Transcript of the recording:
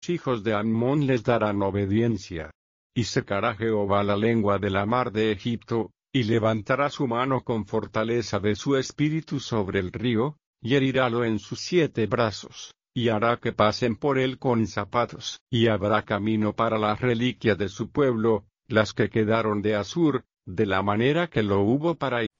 hijos de Amón les darán obediencia. Y secará Jehová la lengua de la mar de Egipto, y levantará su mano con fortaleza de su espíritu sobre el río, y herirálo en sus 7 brazos, y hará que pasen por él con zapatos. Y habrá camino para las reliquias de su pueblo, las que quedaron de Asur, de la manera que lo hubo para